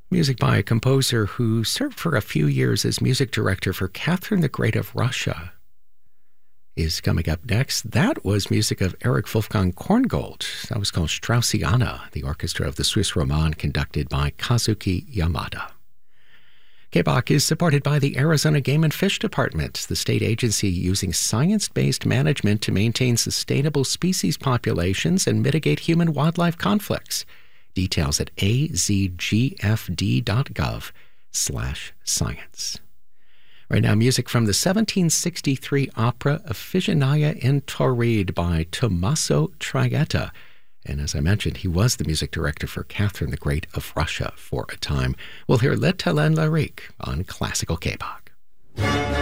Music by a composer who served for a few years as music director for Catherine the Great of Russia is coming up next. That was music of Erich Wolfgang Korngold. That was called Straussiana, the orchestra of the Swiss Roman conducted by Kazuki Yamada. KBOC is supported by the Arizona Game and Fish Department, the state agency using science-based management to maintain sustainable species populations and mitigate human-wildlife conflicts. Details at azgfd.gov/science. Right now, music from the 1763 opera Iphigenia in Tauride by Tommaso Traietta. And as I mentioned, he was the music director for Catherine the Great of Russia for a time. We'll hear Le Talent Lyrique on Classical KBOC.